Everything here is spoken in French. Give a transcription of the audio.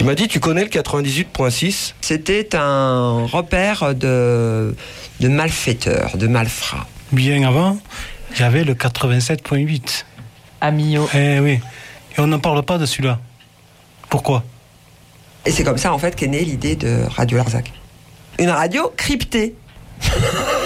m'as dit, tu connais le 98.6 ? C'était un repère de malfaiteurs, de malfrats. Bien avant, il y avait le 87.8. À Millau. Eh oui. Et on n'en parle pas de celui-là. Pourquoi ? Et c'est comme ça, en fait, qu'est née l'idée de Radio Larzac. Une radio cryptée.